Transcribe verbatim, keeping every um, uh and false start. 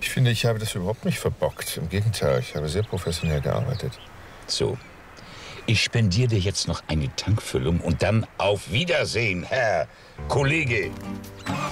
Ich finde, ich habe das überhaupt nicht verbockt. Im Gegenteil, ich habe sehr professionell gearbeitet. So. Ich spendiere dir jetzt noch eine Tankfüllung und dann auf Wiedersehen, Herr Kollege.